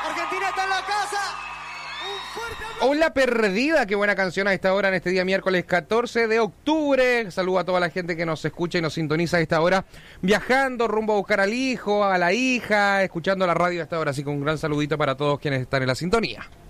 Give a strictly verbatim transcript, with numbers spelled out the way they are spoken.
Argentina está en la casa. Hola Perdida, qué buena canción a esta hora en este día miércoles catorce de octubre. Saludo a toda la gente que nos escucha y nos sintoniza a esta hora, viajando rumbo a buscar al hijo, a la hija, escuchando la radio a esta hora. Así que un gran saludito para todos quienes están en la sintonía.